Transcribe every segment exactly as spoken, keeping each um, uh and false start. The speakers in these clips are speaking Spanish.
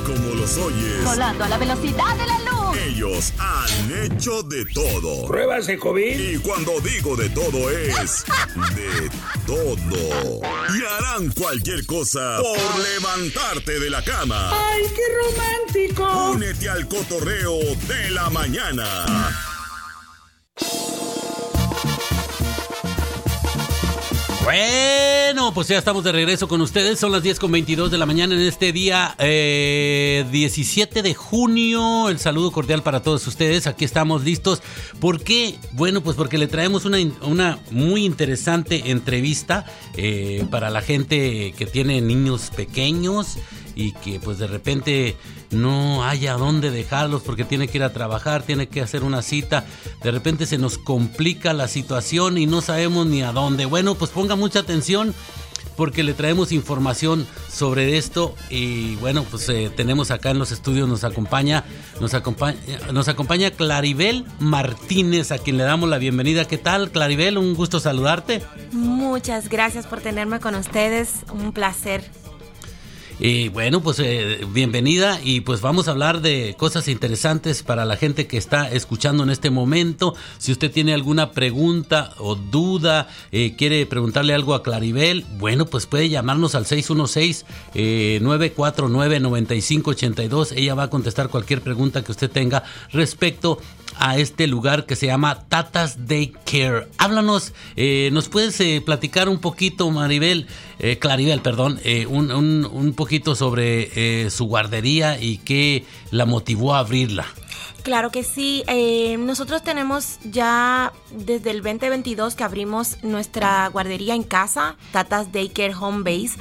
como los oyes. Volando a la velocidad de la luz. Ellos han hecho de todo. ¿Pruebas de COVID? Y cuando digo de todo es de todo. Y harán cualquier cosa por levantarte de la cama. ¡Ay, qué romántico! Únete al cotorreo de la mañana. Bueno, pues ya estamos de regreso con ustedes. Son las diez con veintidós de la mañana en este día eh, diecisiete de junio. El saludo cordial para todos ustedes. Aquí estamos listos. ¿Por qué? Bueno, pues porque le traemos una, una muy interesante entrevista eh, para la gente que tiene niños pequeños y que pues de repente no haya dónde dejarlos porque tiene que ir a trabajar, tiene que hacer una cita. De repente se nos complica la situación y no sabemos ni a dónde. Bueno, pues ponga mucha atención porque le traemos información sobre esto. Y bueno, pues eh, tenemos acá en los estudios, nos acompaña, nos acompaña, nos acompaña Claribel Martínez, a quien le damos la bienvenida. ¿Qué tal, Claribel? Un gusto saludarte. Muchas gracias por tenerme con ustedes, un placer. Y bueno, pues eh, bienvenida y pues vamos a hablar de cosas interesantes para la gente que está escuchando en este momento. Si usted tiene alguna pregunta o duda, eh, quiere preguntarle algo a Claribel, bueno, pues puede llamarnos al seis uno seis, nueve cuatro nueve, nueve cinco ocho dos. Ella va a contestar cualquier pregunta que usted tenga respecto a este lugar que se llama Tatas Daycare. Háblanos, eh, ¿nos puedes eh, platicar un poquito, Maribel, eh, Claribel, perdón, eh, un, un, un poquito sobre eh, su guardería y qué la motivó a abrirla? Claro que sí, eh, nosotros tenemos ya desde el veinte veintidós que abrimos nuestra guardería en casa, Tatas Daycare Home Base,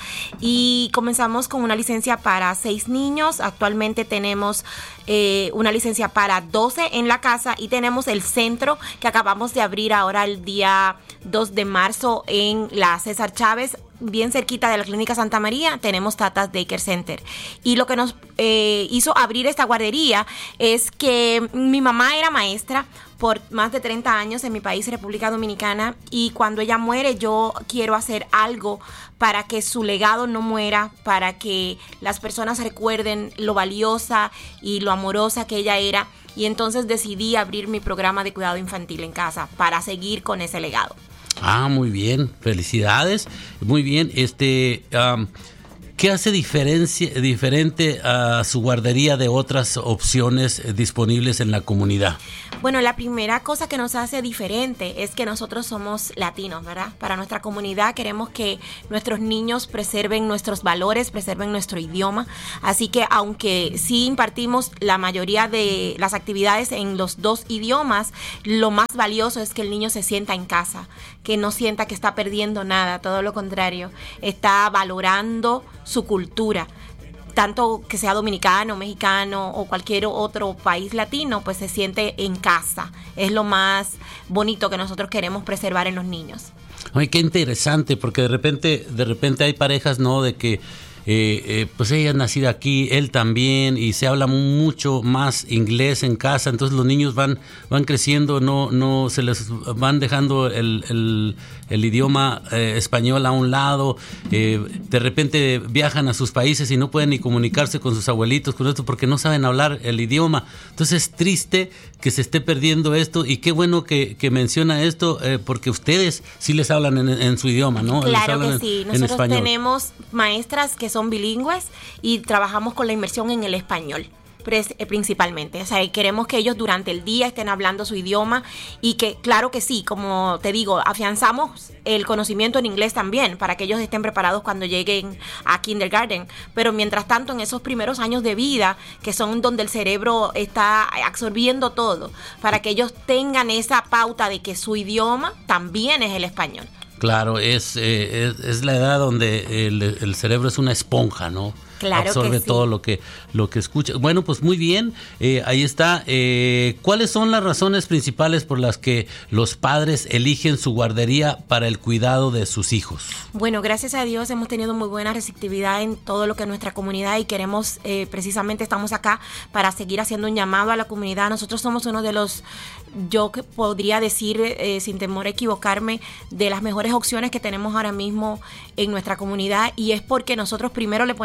y comenzamos con una licencia para seis niños. Actualmente tenemos eh, una licencia para doce en la casa y tenemos el centro que acabamos de abrir ahora el día dos de marzo en la César Chávez, bien cerquita de la Clínica Santa María. Tenemos Tatas Daycare Center. Y lo que nos eh, hizo abrir esta guardería es que mi mamá era maestra por más de treinta años en mi país, República Dominicana, y cuando ella muere yo quiero hacer algo para que su legado no muera, para que las personas recuerden lo valiosa y lo amorosa que ella era, y entonces decidí abrir mi programa de cuidado infantil en casa para seguir con ese legado. Ah, muy bien, felicidades, muy bien. Este, um, ¿qué hace diferencia, diferente a su guardería de otras opciones disponibles en la comunidad? Bueno, la primera cosa que nos hace diferente es que nosotros somos latinos, ¿verdad? Para nuestra comunidad queremos que nuestros niños preserven nuestros valores, preserven nuestro idioma. Así que aunque sí impartimos la mayoría de las actividades en los dos idiomas, lo más valioso es que el niño se sienta en casa, que no sienta que está perdiendo nada, todo lo contrario, está valorando su cultura. Tanto que sea dominicano, mexicano o cualquier otro país latino, pues se siente en casa. Es lo más bonito que nosotros queremos preservar en los niños. Ay, qué interesante, porque de repente, de repente hay parejas, ¿no? De que Eh, eh, pues ella es nacida aquí, él también, y se habla mucho más inglés en casa, entonces los niños van van creciendo, no no se les van dejando el, el, el idioma eh, español a un lado, eh, de repente viajan a sus países y no pueden ni comunicarse con sus abuelitos, con esto, porque no saben hablar el idioma. Entonces es triste que se esté perdiendo esto, y qué bueno que, que menciona esto, eh, porque ustedes sí les hablan en, en su idioma, ¿no? Claro que en, sí, en nosotros español. Tenemos maestras que son bilingües y trabajamos con la inmersión en el español principalmente, o sea, queremos que ellos durante el día estén hablando su idioma, y que claro que sí, como te digo, afianzamos el conocimiento en inglés también para que ellos estén preparados cuando lleguen a kindergarten, pero mientras tanto en esos primeros años de vida, que son donde el cerebro está absorbiendo todo, para que ellos tengan esa pauta de que su idioma también es el español. Claro, es, eh, es, es la edad donde el, el cerebro es una esponja, ¿no? Claro, absorbe que sí. todo lo que lo que escucha. Bueno, pues muy bien, eh, ahí está. Eh, ¿Cuáles son las razones principales por las que los padres eligen su guardería para el cuidado de sus hijos? Bueno, gracias a Dios hemos tenido muy buena receptividad en todo lo que es nuestra comunidad, y queremos, eh, precisamente estamos acá para seguir haciendo un llamado a la comunidad. Nosotros somos uno de los, yo que podría decir, eh, sin temor a equivocarme, de las mejores opciones que tenemos ahora mismo en nuestra comunidad, y es porque nosotros primero le ponemos el corazón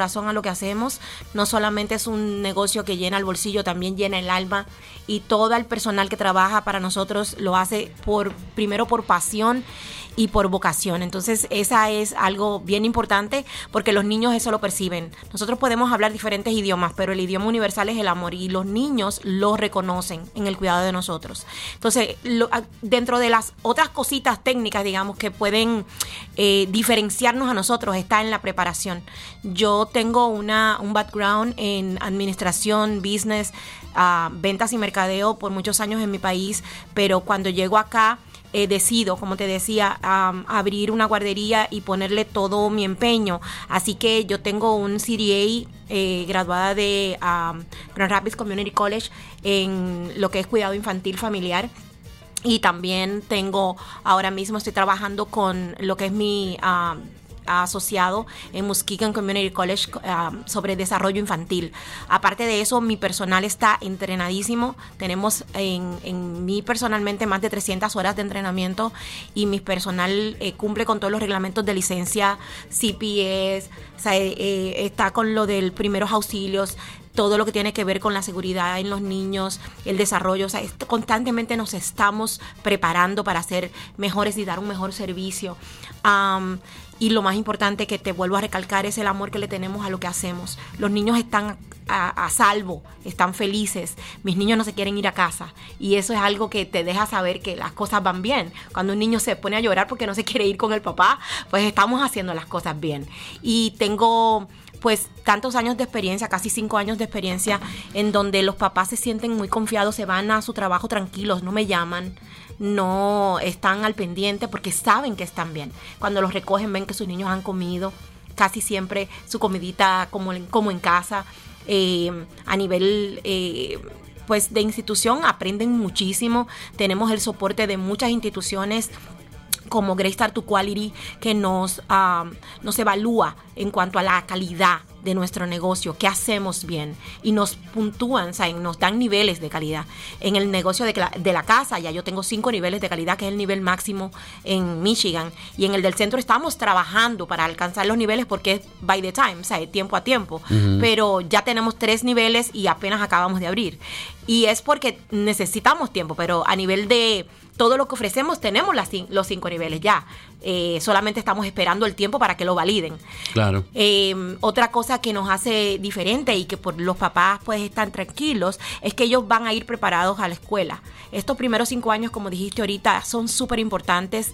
corazón a lo que hacemos. No solamente es un negocio que llena el bolsillo, también llena el alma, y todo el personal que trabaja para nosotros lo hace por primero por pasión y por vocación. Entonces esa es algo bien importante, porque los niños eso lo perciben. Nosotros podemos hablar diferentes idiomas, pero el idioma universal es el amor, y los niños lo reconocen en el cuidado de nosotros. Entonces, lo, dentro de las otras cositas técnicas, digamos, que pueden eh, diferenciarnos a nosotros, está en la preparación. Yo tengo una, un background en administración, business, uh, ventas y mercadeo por muchos años en mi país, pero cuando llego acá, Eh, decido, como te decía, um, abrir una guardería y ponerle todo mi empeño. Así que yo tengo un C D A eh, graduada de um, Grand Rapids Community College en lo que es cuidado infantil familiar. Y también tengo, ahora mismo estoy trabajando con lo que es mi um, asociado en Muskegon Community College um, sobre desarrollo infantil. Aparte de eso, mi personal está entrenadísimo. Tenemos en, en mí personalmente más de trescientas horas de entrenamiento, y mi personal eh, cumple con todos los reglamentos de licencia, C P S, o sea, eh, eh, está con lo del primeros auxilios, todo lo que tiene que ver con la seguridad en los niños, el desarrollo. O sea, esto, constantemente nos estamos preparando para ser mejores y dar un mejor servicio. Um, y lo más importante que te vuelvo a recalcar es el amor que le tenemos a lo que hacemos. Los niños están a, a salvo, están felices. Mis niños no se quieren ir a casa, y eso es algo que te deja saber que las cosas van bien. Cuando un niño se pone a llorar porque no se quiere ir con el papá, pues estamos haciendo las cosas bien. Y tengo pues tantos años de experiencia, casi cinco años de experiencia, en donde los papás se sienten muy confiados, se van a su trabajo tranquilos, no me llaman, no están al pendiente porque saben que están bien. Cuando los recogen ven que sus niños han comido, casi siempre su comidita como en, como en casa. Eh, a nivel eh, pues de institución aprenden muchísimo. Tenemos el soporte de muchas instituciones como Great Start to Quality, que nos, um, nos evalúa en cuanto a la calidad de nuestro negocio, qué hacemos bien, y nos puntúan, o sea, nos dan niveles de calidad. En el negocio de, de la casa ya yo tengo cinco niveles de calidad, que es el nivel máximo en Michigan, y en el del centro estamos trabajando para alcanzar los niveles, porque es by the time, o sea, tiempo a tiempo, uh-huh. Pero ya tenemos tres niveles y apenas acabamos de abrir, y es porque necesitamos tiempo, pero a nivel de todo lo que ofrecemos tenemos las, los cinco niveles ya. Eh, solamente estamos esperando el tiempo para que lo validen. Claro. Eh, otra cosa que nos hace diferente y que por los papás pues están tranquilos es que ellos van a ir preparados a la escuela. Estos primeros cinco años, como dijiste ahorita, son súper importantes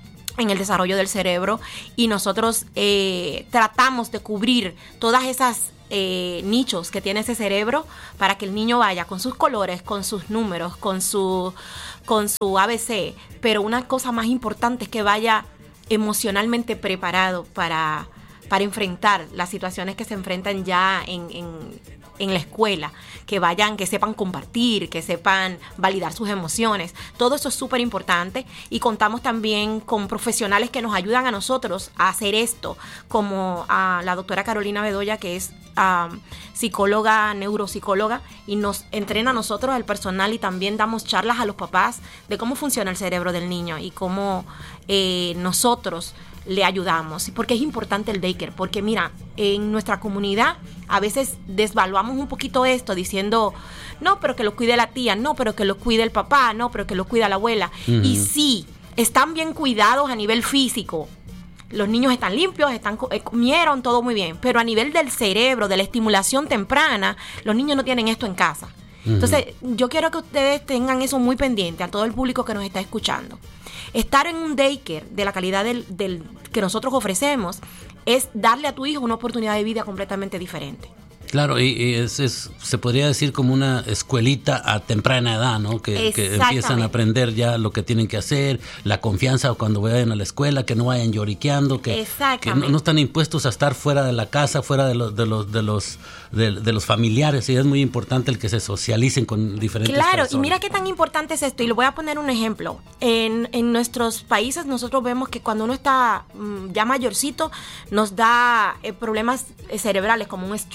en el desarrollo del cerebro, y nosotros eh, tratamos de cubrir todas esas Eh, nichos que tiene ese cerebro para que el niño vaya con sus colores, con sus números, con su, con su A B C, pero una cosa más importante es que vaya emocionalmente preparado para, para enfrentar las situaciones que se enfrentan ya en, en, en la escuela, que vayan, que sepan compartir, que sepan validar sus emociones. Todo eso es súper importante, y contamos también con profesionales que nos ayudan a nosotros a hacer esto, como a la doctora Carolina Bedoya, que es Um, psicóloga, neuropsicóloga, y nos entrena a nosotros, el personal, y también damos charlas a los papás de cómo funciona el cerebro del niño y cómo eh, nosotros le ayudamos. Porque es importante el daycare, porque mira, en nuestra comunidad a veces desvaluamos un poquito esto diciendo, no, pero que lo cuide la tía, no, pero que lo cuide el papá, no, pero que lo cuida la abuela. Uh-huh. Y sí, están bien cuidados a nivel físico. Los niños están limpios, están eh, comieron, todo muy bien. Pero a nivel del cerebro, de la estimulación temprana, los niños no tienen esto en casa. Uh-huh. Entonces, yo quiero que ustedes tengan eso muy pendiente, a todo el público que nos está escuchando. Estar en un daycare de la calidad del, del que nosotros ofrecemos es darle a tu hijo una oportunidad de vida completamente diferente. Claro, y, y es, es, se podría decir como una escuelita a temprana edad, ¿no? Que, que empiezan a aprender ya lo que tienen que hacer, la confianza cuando vayan a la escuela, que no vayan lloriqueando, que, que no, no están impuestos a estar fuera de la casa, fuera de los de los de los de, de los familiares, y es muy importante el que se socialicen con diferentes claro, personas. Claro, y mira qué tan importante es esto, y le voy a poner un ejemplo. En, en nuestros países nosotros vemos que cuando uno está mmm, ya mayorcito, nos da eh, problemas cerebrales como un stroke,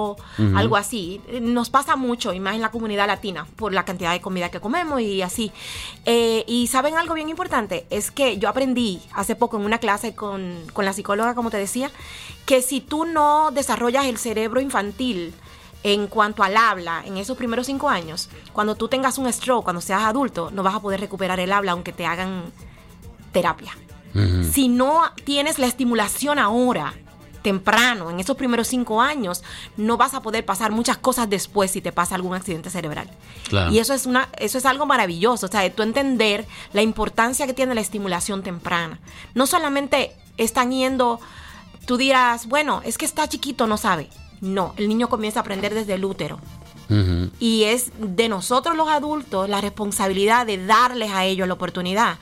pollo, uh-huh. algo así. Nos pasa mucho, y más en la comunidad latina, por la cantidad de comida que comemos y así. Eh, y ¿saben algo bien importante? Es que yo aprendí hace poco en una clase con, con la psicóloga, como te decía, que si tú no desarrollas el cerebro infantil en cuanto al habla, en esos primeros cinco años, cuando tú tengas un stroke, cuando seas adulto, no vas a poder recuperar el habla aunque te hagan terapia. Uh-huh. Si no tienes la estimulación ahora, temprano, en esos primeros cinco años, no vas a poder pasar muchas cosas después si te pasa algún accidente cerebral. Claro. Y eso es una, eso es algo maravilloso, o sea, de tú entender la importancia que tiene la estimulación temprana. No solamente están yendo, tú dirás, bueno, es que está chiquito, no sabe. No, el niño comienza a aprender desde el útero. Uh-huh. Y es de nosotros los adultos la responsabilidad de darles a ellos la oportunidad.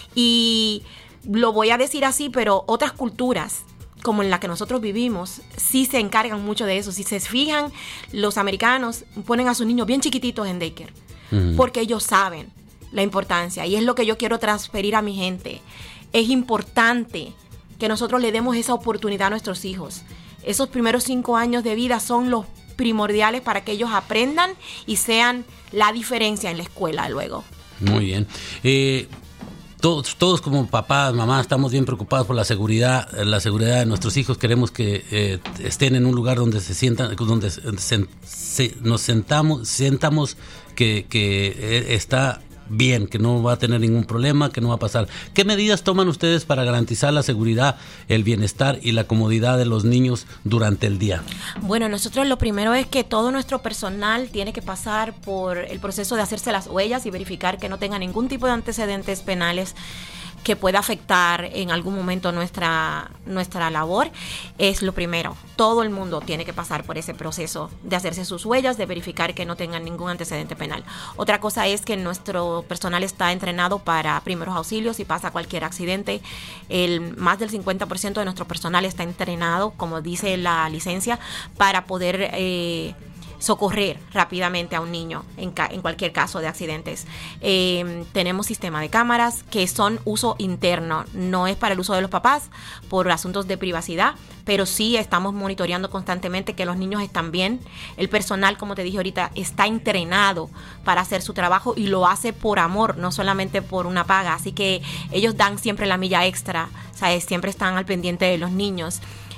Y lo voy a decir así, pero otras culturas, como en la que nosotros vivimos, sí se encargan mucho de eso. Si se fijan, los americanos ponen a sus niños bien chiquititos en daycare, uh-huh. porque ellos saben la importancia. Y es lo que yo quiero transferir a mi gente. Es importante que nosotros le demos esa oportunidad a nuestros hijos. Esos primeros cinco años de vida son los primordiales para que ellos aprendan y sean la diferencia en la escuela luego. Muy bien. Eh, todos, todos como papás, mamás, estamos bien preocupados por la seguridad, la seguridad de nuestros hijos. Queremos que eh, estén en un lugar donde se sientan, donde se, se, nos sentamos, sientamos que, que está bien, que no va a tener ningún problema, que no va a pasar. ¿Qué medidas toman ustedes para garantizar la seguridad, el bienestar y la comodidad de los niños durante el día? Bueno, nosotros lo primero es que todo nuestro personal tiene que pasar por el proceso de hacerse las huellas y verificar que no tenga ningún tipo de antecedentes penales que pueda afectar en algún momento nuestra, nuestra labor. Es lo primero. Todo el mundo tiene que pasar por ese proceso de hacerse sus huellas, de verificar que no tengan ningún antecedente penal. Otra cosa es que nuestro personal está entrenado para primeros auxilios si pasa cualquier accidente. El, más del cincuenta por ciento de nuestro personal está entrenado, como dice la licencia, para poder Eh, socorrer rápidamente a un niño en, ca- en cualquier caso de accidentes. Eh, tenemos sistema de cámaras que son uso interno, no es para el uso de los papás por asuntos de privacidad, pero sí estamos monitoreando constantemente que los niños están bien. El personal, como te dije ahorita, está entrenado para hacer su trabajo y lo hace por amor, no solamente por una paga, así que ellos dan siempre la milla extra, ¿sabes? Siempre están al pendiente de los niños.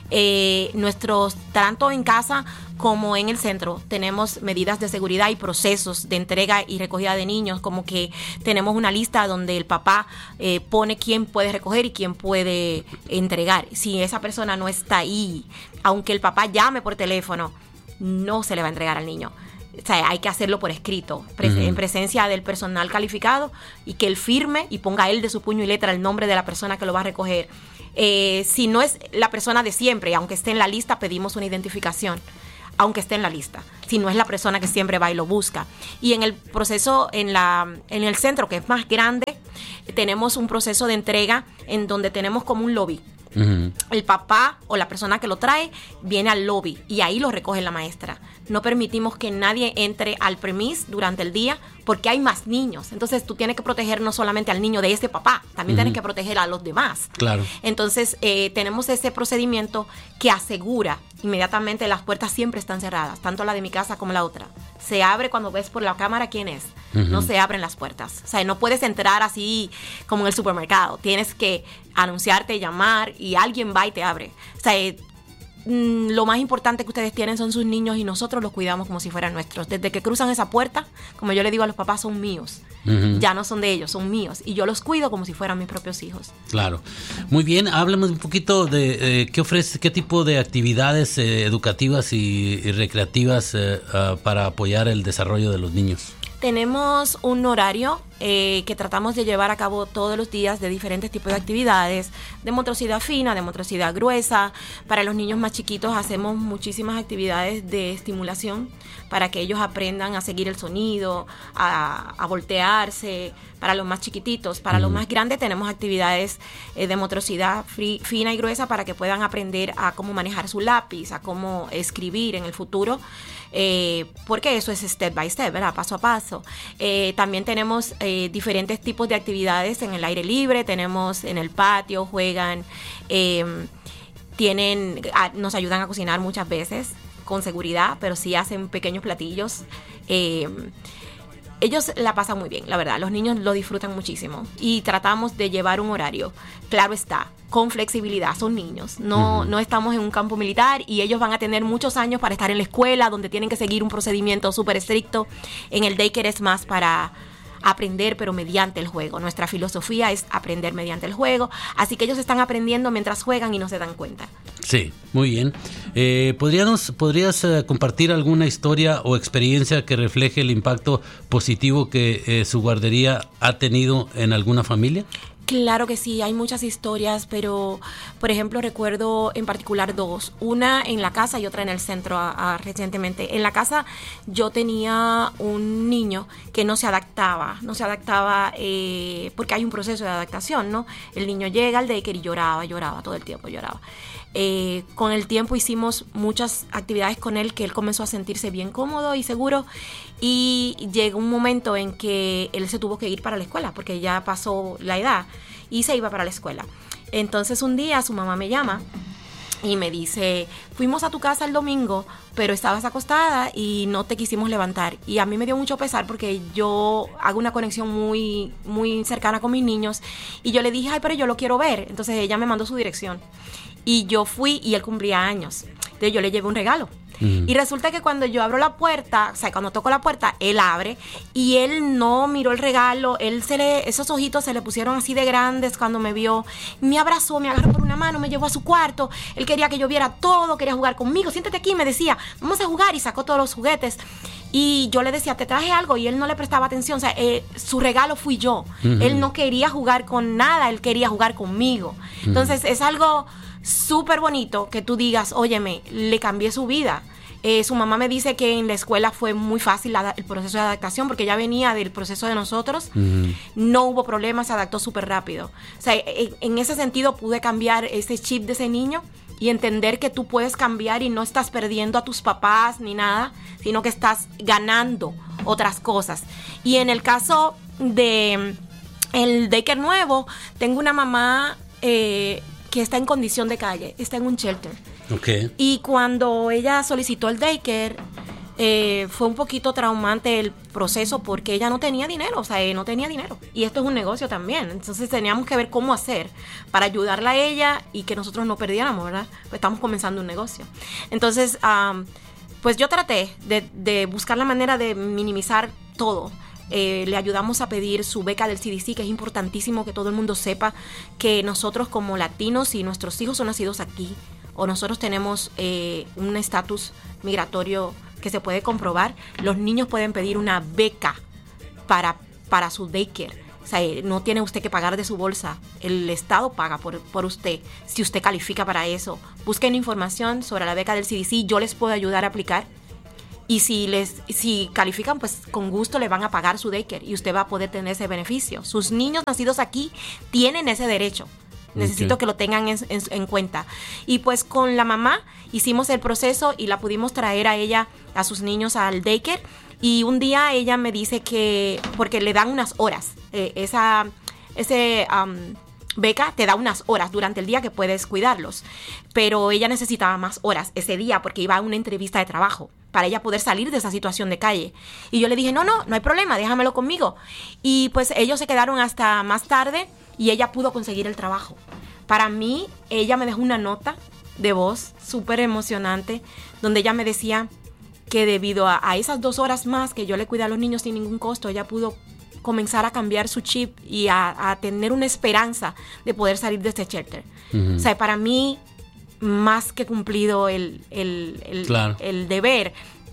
Eh, nuestros, tanto en casa como en el centro, tenemos medidas de seguridad y procesos de entrega y recogida de niños, como que tenemos una lista donde el papá eh, pone quién puede recoger y quién puede entregar. Si esa persona no está ahí, aunque el papá llame por teléfono, no se le va a entregar al niño. O sea, hay que hacerlo por escrito, pre- uh-huh. en presencia del personal calificado, y que él firme y ponga él de su puño y letra el nombre de la persona que lo va a recoger. Eh, si no es la persona de siempre, aunque esté en la lista, pedimos una identificación, aunque esté en la lista. Si no es la persona que siempre va y lo busca. Y en el proceso, en la en el centro, que es más grande, tenemos un proceso de entrega en donde tenemos como un lobby. Uh-huh. El papá o la persona que lo trae viene al lobby y ahí lo recoge la maestra. No permitimos que nadie entre al premise durante el día porque hay más niños. Entonces tú tienes que proteger no solamente al niño de ese papá, también uh-huh. tienes que proteger a los demás. Claro. Entonces eh, tenemos ese procedimiento que asegura inmediatamente las puertas siempre están cerradas, tanto la de mi casa como la otra. Se abre cuando ves por la cámara quién es. Uh-huh. No se abren las puertas. O sea, no puedes entrar así como en el supermercado. Tienes que anunciarte, llamar y alguien va y te abre. O sea, eh, mm, lo más importante que ustedes tienen son sus niños y nosotros los cuidamos como si fueran nuestros. Desde que cruzan esa puerta, como yo le digo a los papás, son míos. Uh-huh. Ya no son de ellos, son míos. Y yo los cuido como si fueran mis propios hijos. Claro. Muy bien, háblame un poquito de eh, qué ofrece, qué tipo de actividades eh, educativas y, y recreativas eh, uh, para apoyar el desarrollo de los niños. Tenemos un horario eh, que tratamos de llevar a cabo todos los días de diferentes tipos de actividades, de motricidad fina, de motricidad gruesa. Para los niños más chiquitos hacemos muchísimas actividades de estimulación para que ellos aprendan a seguir el sonido, a, a voltearse. Para los más chiquititos, para mm. los más grandes tenemos actividades eh, de motricidad fri- fina y gruesa para que puedan aprender a cómo manejar su lápiz, a cómo escribir en el futuro. Eh, porque eso es step by step, ¿verdad? Paso a paso. Eh, también tenemos eh, diferentes tipos de actividades en el aire libre, tenemos en el patio, juegan, eh, tienen, a, nos ayudan a cocinar muchas veces. con seguridad, pero sí hacen pequeños platillos. Eh, ellos la pasan muy bien, la verdad. Los niños lo disfrutan muchísimo. Y tratamos de llevar un horario, claro está, con flexibilidad. Son niños. No, uh-huh. no estamos en un campo militar y ellos van a tener muchos años para estar en la escuela, donde tienen que seguir un procedimiento súper estricto. En el daycare es más para aprender, pero mediante el juego. Nuestra filosofía es aprender mediante el juego. Así que ellos están aprendiendo mientras juegan y no se dan cuenta. Sí, muy bien. Eh, ¿podríamos, ¿Podrías eh, compartir alguna historia o experiencia que refleje el impacto positivo que eh, su guardería ha tenido en alguna familia? Claro que sí, hay muchas historias, pero por ejemplo recuerdo en particular dos, una en la casa y otra en el centro a, a, recientemente. En la casa yo tenía un niño que no se adaptaba, no se adaptaba eh, porque hay un proceso de adaptación, ¿no? El niño llega al daycare y lloraba, lloraba, todo el tiempo lloraba. Eh, con el tiempo hicimos muchas actividades con él que él comenzó a sentirse bien cómodo y seguro, y llegó un momento en que él se tuvo que ir para la escuela porque ya pasó la edad y se iba para la escuela. Entonces un día su mamá me llama y me dice, fuimos a tu casa el domingo, pero estabas acostada y no te quisimos levantar. Y a mí me dio mucho pesar porque yo hago una conexión muy, muy cercana con mis niños. Y yo le dije, ay, pero yo lo quiero ver. Entonces ella me mandó su dirección. Y yo fui y él cumplía años. Entonces yo le llevé un regalo. Mm. Y resulta que cuando yo abro la puerta, o sea, cuando toco la puerta, él abre y él no miró el regalo. Él se le, esos ojitos se le pusieron así de grandes cuando me vio. Me abrazó, me agarró por una mano, me llevó a su cuarto. Él quería que yo viera todo, quería jugar conmigo. Siéntate aquí, me decía, vamos a jugar, y sacó todos los juguetes. Y yo le decía, te traje algo, y él no le prestaba atención. O sea, eh, su regalo fui yo. Uh-huh. Él no quería jugar con nada, él quería jugar conmigo. Uh-huh. Entonces es algo súper bonito que tú digas, óyeme, le cambié su vida. Eh, su mamá me dice que en la escuela fue muy fácil la, el proceso de adaptación porque ya venía del proceso de nosotros. Uh-huh. No hubo problemas, se adaptó súper rápido. O sea, en, en ese sentido pude cambiar ese chip de ese niño y entender que tú puedes cambiar y no estás perdiendo a tus papás ni nada, sino que estás ganando otras cosas. Y en el caso de el daycare nuevo, tengo una mamá eh, que está en condición de calle, está en un shelter. Okay. Y cuando ella solicitó el daycare, eh, fue un poquito traumante el proceso porque ella no tenía dinero, o sea, no tenía dinero. Y esto es un negocio también, entonces teníamos que ver cómo hacer para ayudarla a ella y que nosotros no perdiéramos, ¿verdad? Pues estamos comenzando un negocio. Entonces, um, pues yo traté de, de buscar la manera de minimizar todo. Eh, le ayudamos a pedir su beca del C D C, que es importantísimo que todo el mundo sepa que nosotros como latinos, y nuestros hijos son nacidos aquí, o nosotros tenemos eh, un estatus migratorio que se puede comprobar, los niños pueden pedir una beca para, para su daycare. O sea, no tiene usted que pagar de su bolsa, el Estado paga por, por usted, si usted califica para eso. Busquen información sobre la beca del C D C, yo les puedo ayudar a aplicar. Y si les si califican, pues con gusto le van a pagar su daycare y usted va a poder tener ese beneficio. Sus niños nacidos aquí tienen ese derecho. Necesito okay. que lo tengan en, en, en cuenta. Y pues con la mamá hicimos el proceso y la pudimos traer a ella, a sus niños al daycare. Y un día ella me dice que, porque le dan unas horas, eh, esa ese um, beca te da unas horas durante el día que puedes cuidarlos. Pero ella necesitaba más horas ese día porque iba a una entrevista de trabajo para ella poder salir de esa situación de calle. Y yo le dije, no, no, no hay problema, déjamelo conmigo. Y pues ellos se quedaron hasta más tarde y ella pudo conseguir el trabajo. Para mí, ella me dejó una nota de voz súper emocionante, donde ella me decía que debido a, a esas dos horas más que yo le cuidé a los niños sin ningún costo, ella pudo comenzar a cambiar su chip y a, a tener una esperanza de poder salir de este shelter. Uh-huh. O sea, para mí, más que cumplido el, el, el, claro. el deber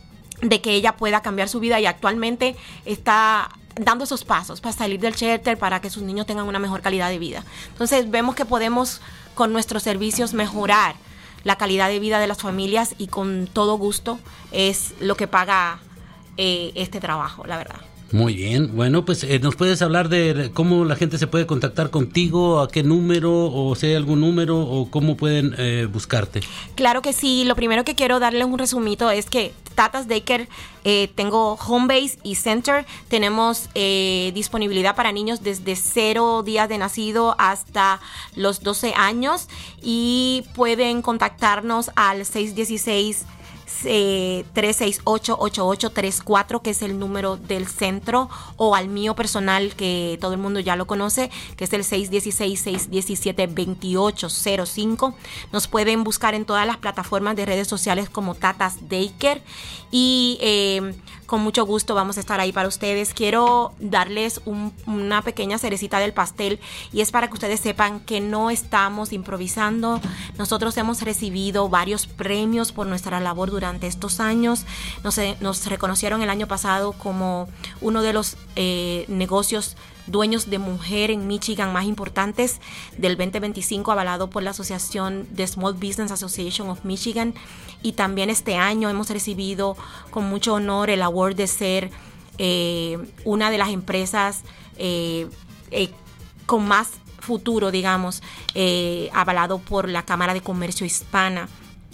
de que ella pueda cambiar su vida, y actualmente está dando esos pasos para salir del shelter, para que sus niños tengan una mejor calidad de vida. Entonces vemos que podemos con nuestros servicios mejorar la calidad de vida de las familias, y con todo gusto es lo que paga eh, este trabajo, la verdad. Muy bien, bueno, pues eh, ¿nos puedes hablar de cómo la gente se puede contactar contigo? ¿A qué número? ¿O si hay algún número? ¿O cómo pueden eh, buscarte? Claro que sí. Lo primero que quiero darles un resumito es que Tatas Daycare, eh, tengo home base y center. Tenemos eh, disponibilidad para niños desde cero días de nacido hasta los doce años, y pueden contactarnos al seis uno seis, Eh, tres seis ocho, ocho ocho tres cuatro, que es el número del centro, o al mío personal, que todo el mundo ya lo conoce, que es el seis uno seis, seis uno siete, dos ocho cero cinco. Nos pueden buscar en todas las plataformas de redes sociales como Tatas Daycare, y eh, con mucho gusto vamos a estar ahí para ustedes. Quiero darles un, una pequeña cerecita del pastel, y es para que ustedes sepan que no estamos improvisando. Nosotros hemos recibido varios premios por nuestra labor durante estos años. Nos, nos reconocieron el año pasado como uno de los eh, negocios dueños de mujer en Michigan más importantes del veinte veinticinco, avalado por la Asociación de Small Business Association of Michigan. Y también este año hemos recibido con mucho honor el award de ser eh, una de las empresas eh, eh, con más futuro, digamos, eh, avalado por la Cámara de Comercio Hispana.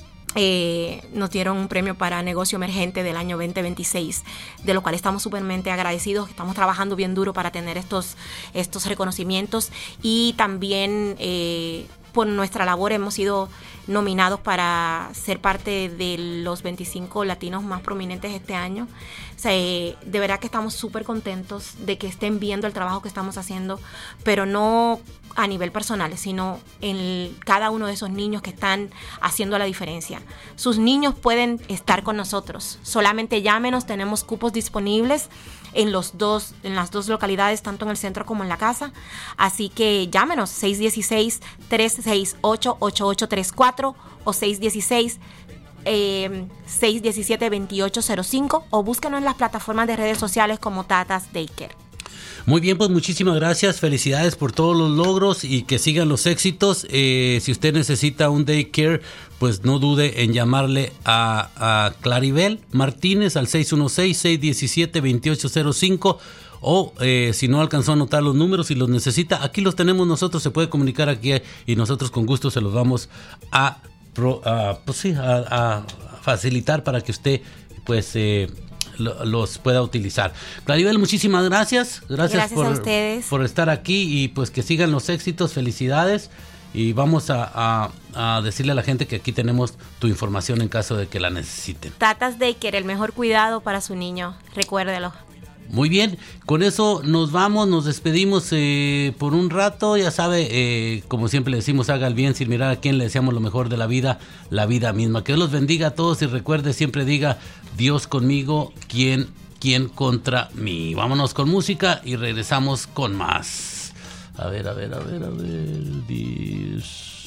Eh, nos dieron un premio para negocio emergente del año veinte veintiséis, de lo cual estamos súpermente agradecidos. Estamos trabajando bien duro para tener estos, estos reconocimientos, y también eh, por nuestra labor hemos sido nominados para ser parte de los veinticinco latinos más prominentes este año. O sea, eh, de verdad que estamos súper contentos de que estén viendo el trabajo que estamos haciendo, pero no a nivel personal, sino en cada uno de esos niños que están haciendo la diferencia. Sus niños pueden estar con nosotros. Solamente llámenos, tenemos cupos disponibles en los dos, en las dos localidades, tanto en el centro como en la casa. Así que llámenos, seis uno seis, tres seis ocho, ocho ocho tres cuatro o seis uno seis, seis uno siete, dos ocho cero cinco, o búsquenos en las plataformas de redes sociales como Tatas Daycare. Muy bien, pues muchísimas gracias, felicidades por todos los logros y que sigan los éxitos. Eh, si usted necesita un daycare, pues no dude en llamarle a, a Claribel Martínez al seis uno seis, seis uno siete, dos ocho cero cinco, o eh, si no alcanzó a anotar los números y los necesita, aquí los tenemos nosotros, se puede comunicar aquí y nosotros con gusto se los vamos a, a, pues sí, a, a facilitar para que usted pues eh, los pueda utilizar. Claribel, muchísimas gracias. Gracias, gracias por, a ustedes. por estar aquí, y pues que sigan los éxitos, felicidades, y vamos a, a, a decirle a la gente que aquí tenemos tu información en caso de que la necesiten. Tatas Daycare, el mejor cuidado para su niño, recuérdelo. Muy bien, con eso nos vamos, nos despedimos eh, por un rato. Ya sabe, eh, como siempre le decimos, haga el bien sin mirar a quién, le deseamos lo mejor de la vida, la vida misma. Que Dios los bendiga a todos, y recuerde, siempre diga, Dios conmigo, ¿quién, quién contra mí? Vámonos con música y regresamos con más. A ver, a ver, a ver, a ver. Dios.